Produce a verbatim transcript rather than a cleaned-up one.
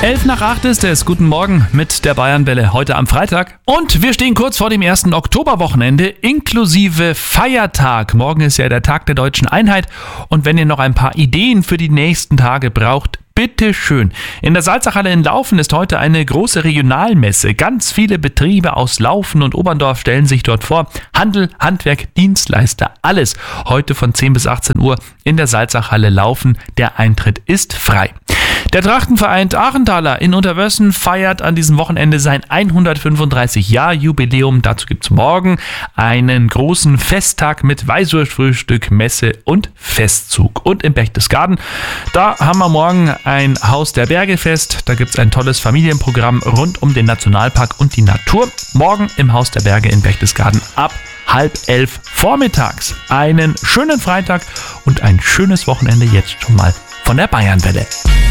Elf nach acht ist es. Guten Morgen mit der Bayernwelle heute am Freitag. Und wir stehen kurz vor dem ersten Oktoberwochenende inklusive Feiertag. Morgen ist ja der Tag der Deutschen Einheit. Und wenn ihr noch ein paar Ideen für die nächsten Tage braucht, bitte schön. In der Salzachhalle in Laufen ist heute eine große Regionalmesse. Ganz viele Betriebe aus Laufen und Oberndorf stellen sich dort vor. Handel, Handwerk, Dienstleister, alles. Heute von zehn bis achtzehn Uhr in der Salzachhalle Laufen. Der Eintritt ist frei. Der Trachtenverein Aachenthaler in Unterwössen feiert an diesem Wochenende sein hundertfünfunddreißig Jahr Jubiläum. Dazu gibt es morgen einen großen Festtag mit Weißwurstfrühstück, Messe und Festzug. Und im Berchtesgaden, da haben wir morgen ein Haus der Berge Fest. Da gibt es ein tolles Familienprogramm rund um den Nationalpark und die Natur. Morgen im Haus der Berge in Berchtesgaden ab halb elf vormittags. Einen schönen Freitag und ein schönes Wochenende jetzt schon mal von der Bayernwelle.